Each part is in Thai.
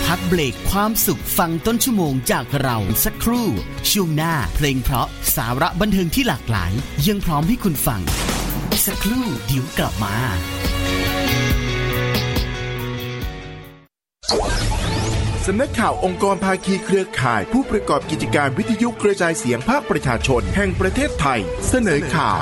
พักเบรกความสุขฟังต้นชั่วโมงจากเราสักครู่ช่วงหน้าเพลงเพราะสาระบันเทิงที่หลากหลายยังพร้อมให้คุณฟังสักครู่เดี๋ยวกลับมาสำนักข่าวองค์กรภาคีเครือข่ายผู้ประกอบกิจการวิทยุกระจายเสียงภาคประชาชนแห่งประเทศไทยเสนอข่าว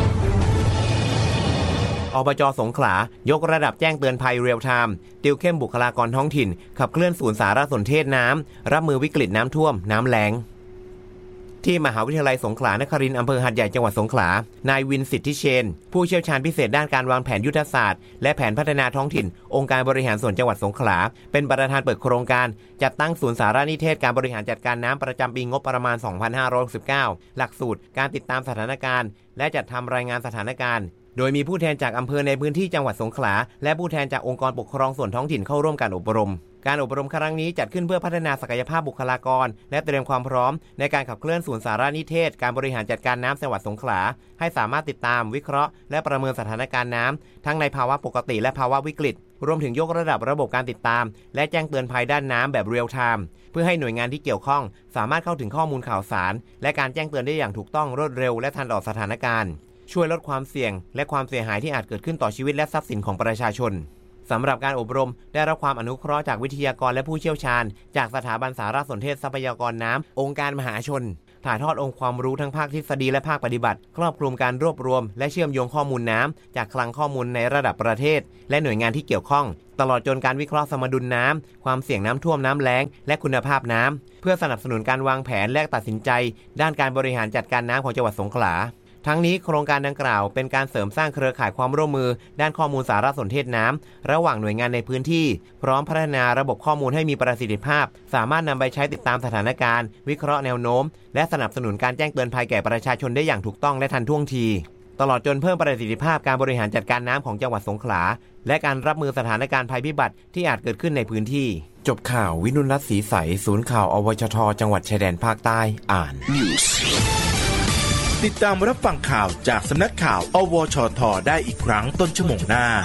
อบจ.สงขลายกระดับแจ้งเตือนภัยเรียลไทม์ติวเข้มบุคลากรท้องถิ่นขับเคลื่อนศูนย์สารสนเทศน้ำรับมือวิกฤตน้ำท่วมน้ำแล้งที่มหาวิทยาลัยสงขลานครินทร์อำเภอหาดใหญ่จังหวัดสงขลานายวินสิทธิเชนผู้เชี่ยวชาญพิเศษด้านการวางแผนยุทธศาสตร์และแผนพัฒนาท้องถิ่นองค์การบริหารส่วนจังหวัดสงขลาเป็นประธานเปิดโครงการจัดตั้งศูนย์สารนิเทศการบริหารจัดการน้ำประจำปีงบประมาณ 2569 หลักสูตรการติดตามสถานการณ์และจัดทำรายงานสถานการณ์โดยมีผู้แทนจากอำเภอในพื้นที่จังหวัดสงขลาและผู้แทนจากองค์กรปกครองส่วนท้องถิ่นเข้าร่วมการอบรมครั้งนี้จัดขึ้นเพื่อพัฒนาศักยภาพบุคลากรและเตรียมความพร้อมในการขับเคลื่อนศูนย์สารนิเทศการบริหารจัดการน้ำจังหวัดสงขลาให้สามารถติดตามวิเคราะห์และประเมินสถานการณ์น้ำทั้งในภาวะปกติและภาวะวิกฤตรวมถึงยกระดับระบบการติดตามและแจ้งเตือนภัยด้านน้ำแบบเรียลไทม์เพื่อให้หน่วยงานที่เกี่ยวข้องสามารถเข้าถึงข้อมูลข่าวสารและการแจ้งเตือนได้อย่างถูกต้องรวดเร็วและทันต่อสถานการณ์ช่วยลดความเสี่ยงและความเสียหายที่อาจเกิดขึ้นต่อชีวิตและทรัพย์สินของประชาชนสำหรับการอบรมได้รับความอนุเคราะห์จากวิทยากรและผู้เชี่ยวชาญจากสถาบันสารสนเทศทรัพยากรน้ำองค์การมหาชนถ่ายทอดองค์ความรู้ทั้งภาคทฤษฎีและภาคปฏิบัติครอบคลุมการรวบรวมและเชื่อมโยงข้อมูลน้ำจากคลังข้อมูลในระดับประเทศและหน่วยงานที่เกี่ยวข้องตลอดจนการวิเคราะห์สมดุลน้ำความเสี่ยงน้ำท่วมน้ำแล้งและคุณภาพน้ำเพื่อสนับสนุนการวางแผนและตัดสินใจด้านการบริหารจัดการน้ำของจังหวัดสงขลาทั้งนี้โครงการดังกล่าวเป็นการเสริมสร้างเครือข่ายความร่วมมือด้านข้อมูลสารสนเทศน้ำระหว่างหน่วยงานในพื้นที่พร้อมพัฒนาระบบข้อมูลให้มีประสิทธิภาพสามารถนำไปใช้ติดตามสถานการณ์วิเคราะห์แนวโน้มและสนับสนุนการแจ้งเตือนภัยแก่ประชาชนได้อย่างถูกต้องและทันท่วงทีตลอดจนเพิ่มประสิทธิภาพการบริหารจัดการน้ำของจังหวัดสงขลาและการรับมือสถานการณ์ภัยพิบัติที่อาจเกิดขึ้นในพื้นที่จบข่าววินุรัตน์ศรีใสศูนย์ข่าวอวชทจังหวัดชายแดนภาคใต้อ่านติดตามรับฟังข่าวจากสำนักข่าวอวชทได้อีกครั้งต้นชั่วโมงหน้า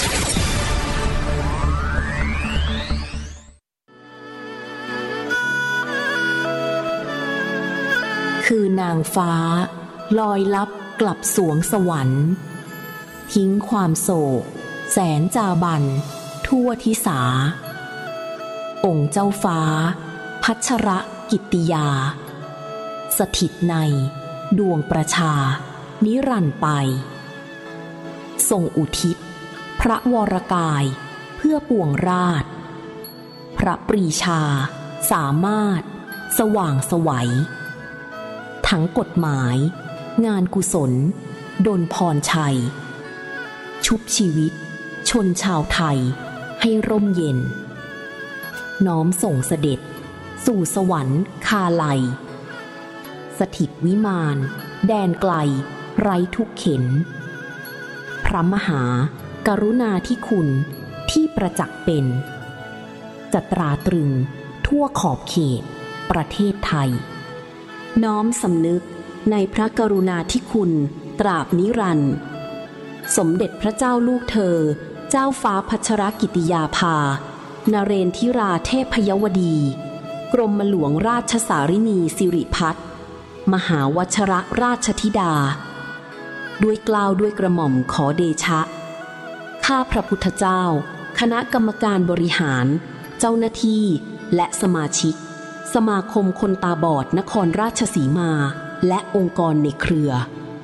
คือนางฟ้าลอยลับกลับสวงสวรรค์ทิ้งความโศกแสนจาบันทั่วทิสาองค์เจ้าฟ้าพัชรกิตติยาสถิตในดวงประชานิรันดร์ไปทรงอุทิศพระวรกายเพื่อปวงราชพระปรีชาสามารถสว่างไสวทั้งกฎหมายงานกุศลดลพรชัยชุบชีวิตชนชาวไทยให้ร่มเย็นน้อมส่งเสด็จสู่สวรรค์คาลัยสถิตวิมานแดนไกลไร้ทุกเข็ญพระมหากรุณาธิคุณที่ประจักษ์เป็นจะตราตรึงทั่วขอบเขตประเทศไทยน้อมสำนึกในพระกรุณาธิคุณตราบนิรันดร์สมเด็จพระเจ้าลูกเธอเจ้าฟ้าพัชรกิติยาภานเรนทิราเทพยวดีกรมหลวงราชสารินีสิริพัฒน์มหาวชรราชธิดาด้วยเกล้าด้วยกระหม่อมขอเดชะข้าพระพุทธเจ้าคณะกรรมการบริหารเจ้าหน้าที่และสมาชิกสมาคมคนตาบอดนครราชสีมาและองค์กรในเครือ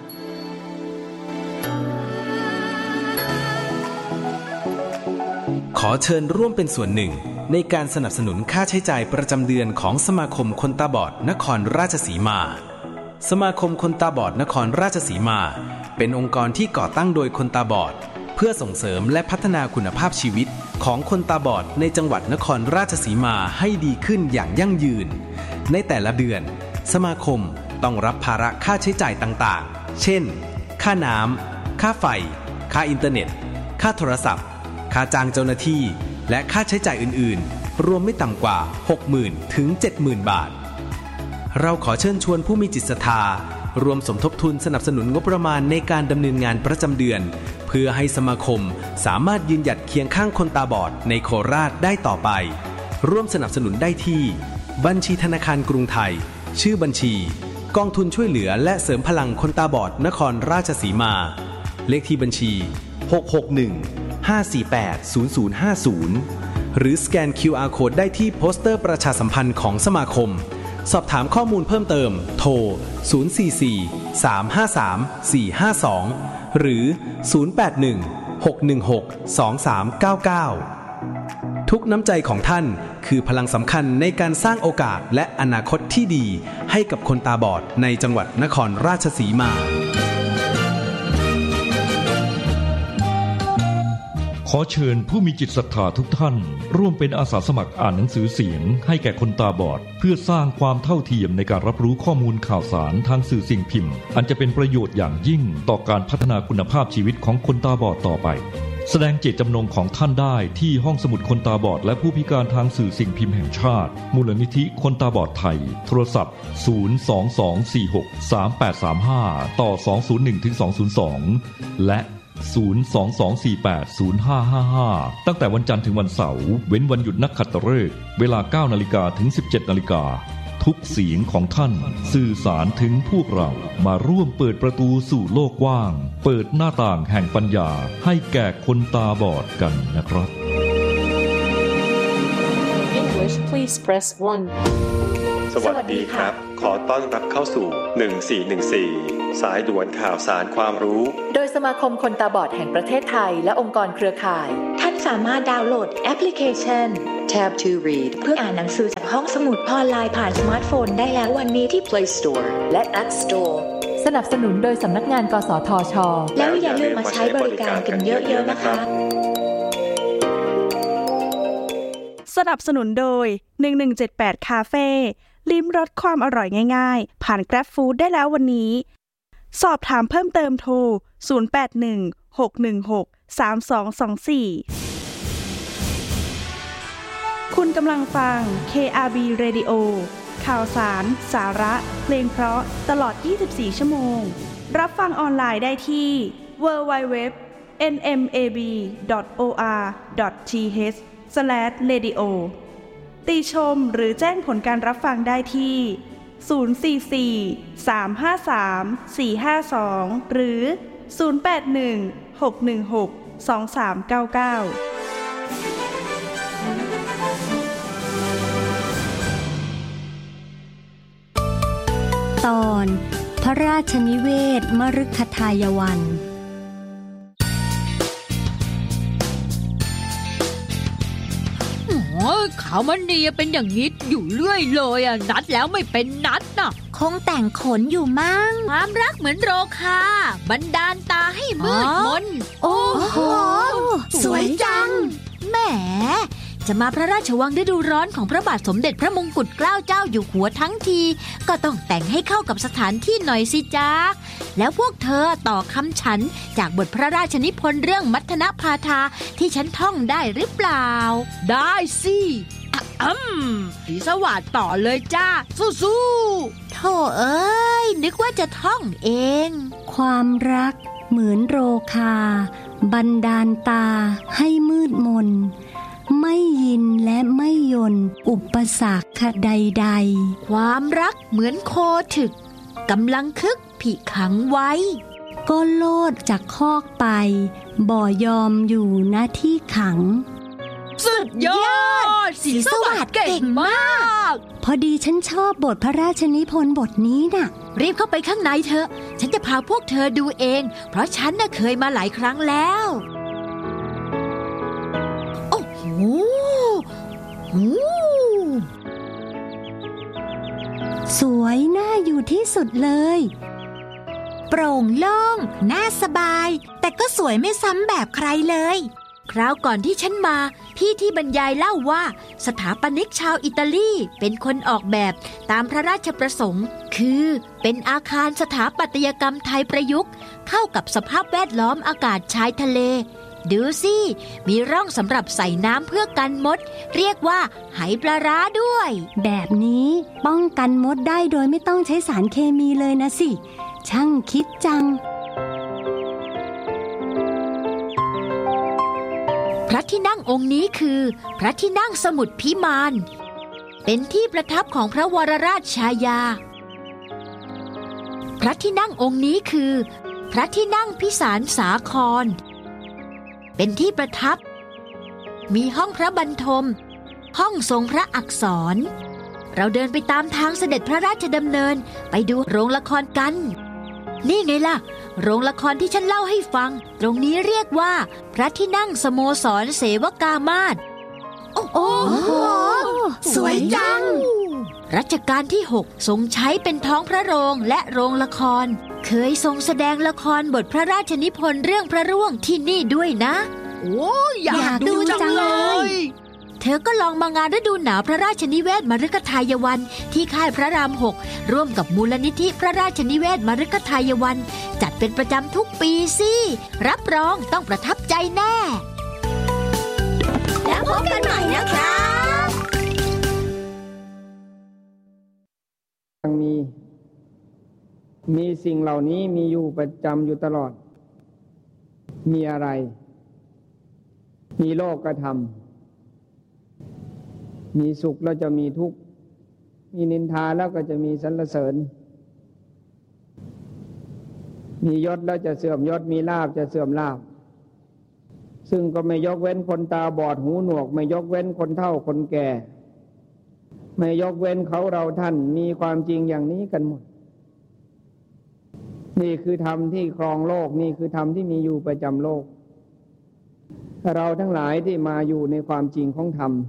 ขอเชิญร่วมเป็นส่วนหนึ่งในการสนับสนุนค่าใช้จ่ายประจำเดือนของสมาคมคนตาบอดนครราชสีมาสมาคมคนตาบอดนครราชสีมาเป็นองค์กรที่ก่อตั้งโดยคนตาบอดเพื่อส่งเสริมและพัฒนาคุณภาพชีวิตของคนตาบอดในจังหวัดนครราชสีมาให้ดีขึ้นอย่างยั่งยืนในแต่ละเดือนสมาคมต้องรับภาระค่าใช้จ่ายต่างๆเช่นค่าน้ำค่าไฟค่าอินเทอร์เน็ตค่าโทรศัพท์ค่าจ้างเจ้าหน้าที่และค่าใช้จ่ายอื่นๆรวมไม่ต่ำกว่า 60,000 ถึง 70,000 บาทเราขอเชิญชวนผู้มีจิตศรัทธารวมสมทบทุนสนับสนุนงบประมาณในการดำเนินงานประจำเดือนเพื่อให้สมาคมสามารถยืนหยัดเคียงข้างคนตาบอดในโคราชได้ต่อไปร่วมสนับสนุนได้ที่บัญชีธนาคารกรุงไทยชื่อบัญชีกองทุนช่วยเหลือและเสริมพลังคนตาบอดนครราชสีมาเลขที่บัญชี661-548-0050หรือสแกน QR Code ได้ที่โปสเตอร์ประชาสัมพันธ์ของสมาคมสอบถามข้อมูลเพิ่มเติมโทร044-353-452หรือ081-616-2399ทุกน้ำใจของท่านคือพลังสำคัญในการสร้างโอกาสและอนาคตที่ดีให้กับคนตาบอดในจังหวัดนครราชสีมาขอเชิญผู้มีจิตศรัทธาทุกท่านร่วมเป็นอาสาสมัครอ่านหนังสือเสียงให้แก่คนตาบอดเพื่อสร้างความเท่าเทียมในการรับรู้ข้อมูลข่าวสารทางสื่อสิ่งพิมพ์อันจะเป็นประโยชน์อย่างยิ่งต่อการพัฒนาคุณภาพชีวิตของคนตาบอดต่อไปแสดงเจตจำนงของท่านได้ที่ห้องสมุดคนตาบอดและผู้พิการทางสื่อสิ่งพิมพ์แห่งชาติมูลนิธิคนตาบอดไทยโทรศัพท์022463835ต่อ201-202และ022480555ตั้งแต่วันจันทร์ถึงวันเสาร์เว้นวันหยุดนักขัตฤกษ์เวลา 9:00 นถึง 17:00 นทุกเสียงของท่านสื่อสารถึงพวกเรามาร่วมเปิดประตูสู่โลกกว้างเปิดหน้าต่างแห่งปัญญาให้แก่คนตาบอดกันนะครับ English please press 1 สวัสดีครับขอต้อนรับเข้าสู่1414สายด่วนข่าวสารความรู้โดยสมาคมคนตาบอดแห่งประเทศไทยและองค์กรเครือข่ายท่านสามารถดาวน์โหลดแอปพลิเคชัน Tab to Read เพื่ออ่านหนังสือจากห้องสมุดออนไลน์ผ่านสมาร์ทโฟนได้แล้ววันนี้ที่ Play Store และ App Store สนับสนุนโดยสำนักงานกสทช.แล้วอย่าลืมมาใช้บริการกันเยอะๆนะคะสนับสนุนโดย1178คาเฟ่ลิ้มรสความอร่อยง่ายๆผ่าน Grab Food ได้แล้ววันนี้สอบถามเพิ่มเติมโทร0816163224คุณกำลังฟัง KRB Radio ข่าวสารสาระเพลงเพราะตลอด24ชั่วโมงรับฟังออนไลน์ได้ที่ www.nmab.or.th/radio ติชมหรือแจ้งผลการรับฟังได้ที่044-353-452หรือ081-616-2399 ตอนพระราชนิเวศมฤคทายวันขาวมันดีเป็นอย่างนี้อยู่เรื่อยเลยอ่ะนัดแล้วไม่เป็นนัดน่ะคงแต่งขนอยู่มั้งความรักเหมือนโรคาบันดาลตาให้มืดมนโอ้โหสวยจังแหมจะมาพระราชวังฤดูร้อนของพระบาทสมเด็จพระมงกุฎเกล้าเจ้าอยู่หัวทั้งทีก็ต้องแต่งให้เข้ากับสถานที่หน่อยสิจ๊ะแล้วพวกเธอต่อคำฉันจากบทพระราชนิพนธ์เรื่องมัทนภาทาที่ฉันท่องได้หรือเปล่าได้สิสีสวัสดิ์ต่อเลยจ้าสู้ๆโธ่เอ้ยนึกว่าจะท่องเองความรักเหมือนโรคาบันดาลตาให้มืดมนไม่ยินและไม่ยนอุปสรรคใดๆความรักเหมือนโคถึกกำลังคึกผิขังไว้ก็โลดจากคอกไปบ่ยอมอยู่ณที่ขังสุดยอดสีสวัสดิ์เก่งมากพอดีฉันชอบบทพระราชนิพนธ์บทนี้น่ะรีบเข้าไปข้างในเถอะฉันจะพาพวกเธอดูเองเพราะฉันน่ะเคยมาหลายครั้งแล้วสวยน่าอยู่ที่สุดเลยโปร่งโล่งน่าสบายแต่ก็สวยไม่ซ้ำแบบใครเลยคราวก่อนที่ฉันมาพี่ที่บรรยายเล่าว่าสถาปนิกชาวอิตาลีเป็นคนออกแบบตามพระราชประสงค์คือเป็นอาคารสถาปัตยกรรมไทยประยุกต์เข้ากับสภาพแวดล้อมอากาศชายทะเลดูสิมีร่องสำหรับใส่น้ำเพื่อกันมดเรียกว่าไหปลาร้าด้วยแบบนี้ป้องกันมดได้โดยไม่ต้องใช้สารเคมีเลยนะสิช่างคิดจังพระที่นั่งองค์นี้คือพระที่นั่งสมุทรพิมานเป็นที่ประทับของพระวรราชชายาพระที่นั่งองค์นี้คือพระที่นั่งพิสารสาครเป็นที่ประทับมีห้องพระบรรทมห้องทรงพระอักษรเราเดินไปตามทางเสด็จพระราชดำเนินไปดูโรงละครกันนี่ไงล่ะโรงละครที่ฉันเล่าให้ฟังตรงนี้เรียกว่าพระที่นั่งสโมสรเสวกามาศโอ้โหสวยจังรัชกาลที่6ทรงใช้เป็นท้องพระโรงและโรงละครเคยทรงแสดงละครบทพระราชนิพนธ์เรื่องพระร่วงที่นี่ด้วยนะโอ้อยากดูจังเลยเธอก็ลองมางานฤดูหนาวพระราชนิเวศมฤคทายวันที่ค่ายพระราม 6ร่วมกับมูลนิธิพระราชนิเวศมฤคทายวันจัดเป็นประจำทุกปีสิรับรองต้องประทับใจแน่แล้วพบกันใหม่นะคะมีสิ่งเหล่านี้มีอยู่ประจำอยู่ตลอดมีอะไรมีโลกธรรมมีสุขแล้วจะมีทุกข์มีนินทาแล้วก็จะมีสรรเสริญมียศแล้วจะเสื่อมยศมีลาภจะเสื่อมลาภซึ่งก็ไม่ยกเว้นคนตาบอดหูหนวกไม่ยกเว้นคนเฒ่าคนแก่ไม่ยกเว้นเขาเราท่านมีความจริงอย่างนี้กันหมดนี่คือธรรมที่ครองโลกนี่คือธรรมที่มีอยู่ประจำโลกเราทั้งหลายที่มาอยู่ในความจริงของธรรม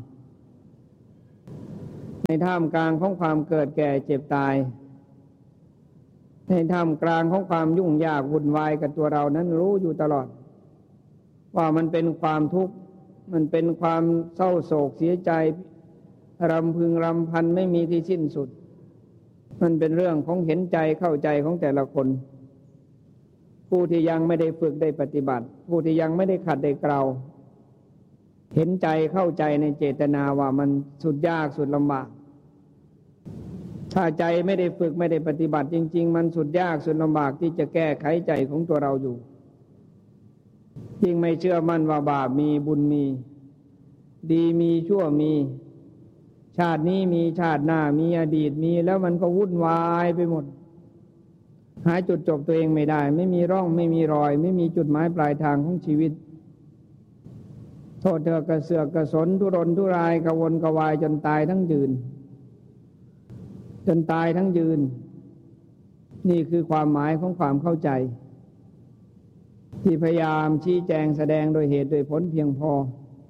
ในท่ามกลางของความเกิดแก่เจ็บตายในท่ามกลางของความยุ่งยากวุ่นวายกับตัวเรานั้นรู้อยู่ตลอดว่ามันเป็นความทุกข์มันเป็นความเศร้าโศกเสียใจรำพึงรำพันไม่มีที่สิ้นสุดมันเป็นเรื่องของเห็นใจเข้าใจของแต่ละคนผู้ที่ยังไม่ได้ฝึกได้ปฏิบัติผู้ที่ยังไม่ได้ขัดได้เกลาเห็นใจเข้าใจในเจตนาว่ามันสุดยากสุดลำบากถ้าใจไม่ได้ฝึกไม่ได้ปฏิบัติจริงๆมันสุดยากสุดลำบากที่จะแก้ไขใจของตัวเราอยู่ยิ่งไม่เชื่อมั่นว่าบาปมีบุญมีดีมีชั่วมีชาตินี้มีชาติหน้ามีอดีตมีแล้วมันก็วุ่นวายไปหมดหาจุดจบตัวเองไม่ได้ไม่มีร่องไม่มีรอยไม่มีจุดหมายปลายทางของชีวิตโทษเธอกระเสือกกระสนทุรนทุรายกระวนกระวายจนตายทั้งยืนจนตายทั้งยืนนี่คือความหมายของความเข้าใจที่พยายามชี้แจงแสดงโดยเหตุโดยผลเพียงพอ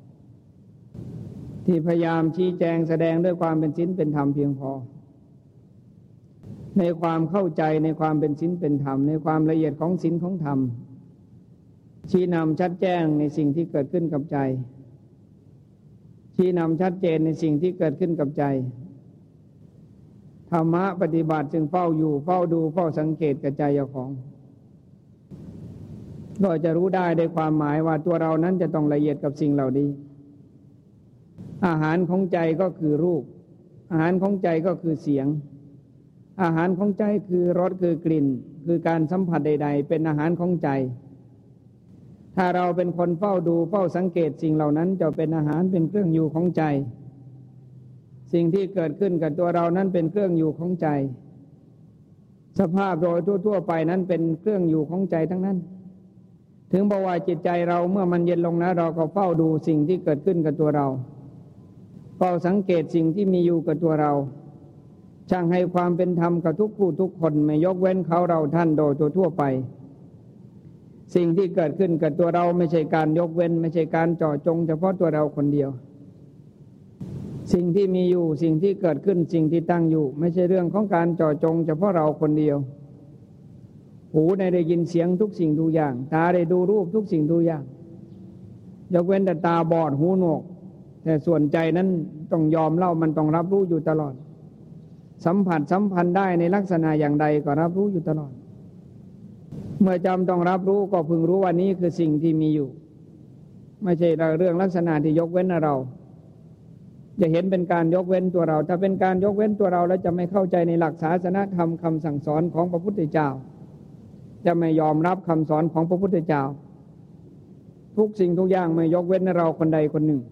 ที่พยายามชี้แจงแสดงด้วยความเป็นศีลเป็นธรรมเพียงพอในความเข้าใจในความเป็นศีลเป็นธรรมในความละเอียดของศีลของธรรมชี้นำชัดแจ้งในสิ่งที่เกิดขึ้นกับใจชี้นำชัดเจนในสิ่งที่เกิดขึ้นกับใจธรรมะปฏิบัติจึงเฝ้าอยู่เฝ้าดูเฝ้าสังเกตกับใจเจ้าของก็จะรู้ได้ในความหมายว่าตัวเรานั้นจะต้องละเอียดกับสิ่งเหล่านี้อาหารของใจก็คือรูปอาหารของใจก็คือเสียงอาหารของใจคือรสคือกลิ่นคือการสัมผัสใดๆเป็นอาหารของใจถ้าเราเป็นคนเฝ้าดูเฝ้าสังเกตสิ่งเหล่านั้นจะเป็นอาหารเป็นเครื่องอยู่ของใจสิ่งที่เกิดขึ้นกับตัวเรานั้นเป็นเครื่องอยู่ของใจสภาพโดยทั่วๆไปนั้นเป็นเครื่องอยู่ของใจทั้งนั้นถึงบอกว่าจิตใจเราเมื่อมันเย็นลงนะเราก็เฝ้าดูสิ่งที่เกิดขึ้นกับตัวเราเฝ้าสังเกตสิ่งที่มีอยู่กับตัวเราช่างให้ความเป็นธรรมกับทุกผู้ทุกคนไม่ยกเว้นเขาเราท่านโดยทั่วไปสิ่งที่เกิดขึ้นกับตัวเราไม่ใช่การยกเว้นไม่ใช่การเจาะจงเฉพาะตัวเราคนเดียวสิ่งที่มีอยู่สิ่งที่เกิดขึ้นสิ่งที่ตั้งอยู่ไม่ใช่เรื่องของการเจาะจงเฉพาะเราคนเดียวหูได้ยินเสียงทุกสิ่งทุกอย่างตาได้ดูรูปทุกสิ่งทุกอย่างยกเว้นแต่ตาบอดหูหนวกแต่ส่วนใจนั้นต้องยอมเล่ามันต้องรับรู้อยู่ตลอดสัมผัสสัมพันธ์ได้ในลักษณะอย่างใดก็รับรู้อยู่ตลอดเมื่อจำต้องรับรู้ก็พึงรู้ว่านี้คือสิ่งที่มีอยู่ไม่ใช่เรื่องลักษณะที่ยกเว้นเราจะเห็นเป็นการยกเว้นตัวเราถ้าเป็นการยกเว้นตัวเราแล้วจะไม่เข้าใจในหลักศาสนธรรมคำสั่งสอนของพระพุทธเจ้าจะไม่ยอมรับคำสอนของพระพุทธเจ้าทุกสิ่งทุกอย่างไม่ยกเว้นเราคนใดคนหนึ่ง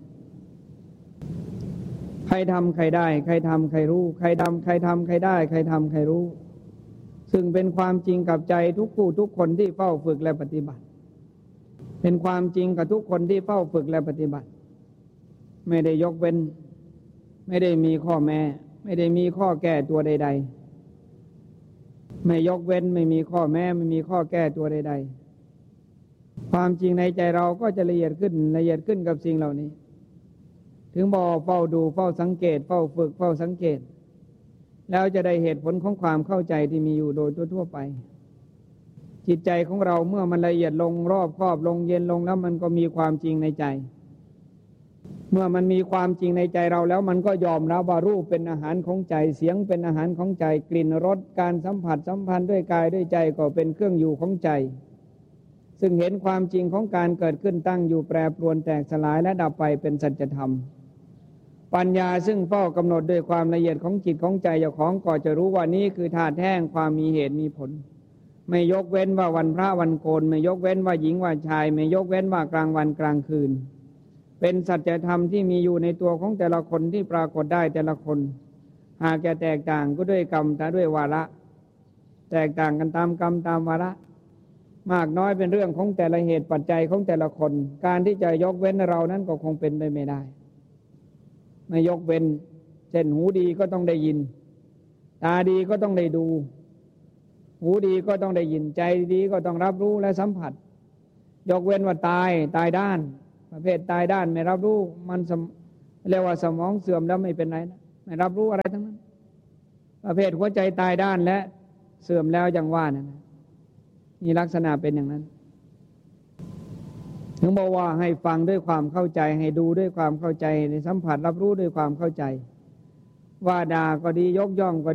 ใครทำใครได้ใครทำใครรู้ใครทำใครได้ใครทำใครรู้ซึ่งเป็นความจริงกับใจทุกผู้ทุกคนที่เฝ้าฝึกและปฏิบัติเป็นความจริงกับทุกคนที่เฝ้าฝึกและปฏิบัติไม่ได้ยกเว้นไม่ได้มีข้อแม้ไม่ได้มีข้อแก้ตัวใดๆไม่ยกเว้นไม่มีข้อแม้ไม่มีข้อแก้ตัวใดๆความจริงในใจเราก็จะละเอียดขึ้นกับสิ่งเหล่านี้ถึงบอกเฝ้าดูเฝ้าสังเกตเฝ้าฝึกเฝ้าสังเกตแล้วจะได้เหตุผลของความเข้าใจที่มีอยู่โดยทั่วไปจิตใจของเราเมื่อมันละเอียดลงรอบครอบลงเย็นลงแล้วมันก็มีความจริงในใจเมื่อมันมีความจริงในใจเราแล้วมันก็ยอมรับว่ารูปเป็นอาหารของใจเสียงเป็นอาหารของใจกลิ่นรสการสัมผัสสัมพันธ์ด้วยกายด้วยใจก็เป็นเครื่องอยู่ของใจซึ่งเห็นความจริงของการเกิดขึ้นตั้งอยู่แปรปรวนแตกสลายและดับไปเป็นสัจธรรมปัญญาซึ่งเฝ้ากำหนดด้วยความละเอียดของจิตของใจเจ้าของก็จะรู้ว่านี้คือธาตุแท้งความมีเหตุมีผลไม่ยกเว้นว่าวันพระวันโกนไม่ยกเว้นว่าหญิงว่าชายไม่ยกเว้นว่ากลางวันกลางคืนเป็นสัจธรรมที่มีอยู่ในตัวของแต่ละคนที่ปรากฏได้แต่ละคนหากจะแตกต่างก็ด้วยกรรมแต่ด้วยวาระแตกต่างกันตามกรรมตามวาระมากน้อยเป็นเรื่องของแต่ละเหตุปัจจัยของแต่ละคนการที่จะยกเว้นเรานั้นก็คงเป็นไปไม่ได้ไม่ยกเว้นเช่นหูดีก็ต้องได้ยินตาดีก็ต้องได้ดูหูดีก็ต้องได้ยินใจดีก็ต้องรับรู้และสัมผัสยกเว้นว่าตายด้านประเภทตายด้านไม่รับรู้มันเรียกว่าสมองเสื่อมแล้วไม่เป็นไรนะไม่รับรู้อะไรทั้งนั้นประเภทหัวใจตายด้านและเสื่อมแล้วอย่างว่านั่นนะมีลักษณะเป็นอย่างนั้นถึงบอกว่าให้ฟังด้วยความเข้าใจให้ดูด้วยความเข้าใจในสัมผัสรับรู้ด้วยความเข้าใจว่าด่าก็ดียกย่องก็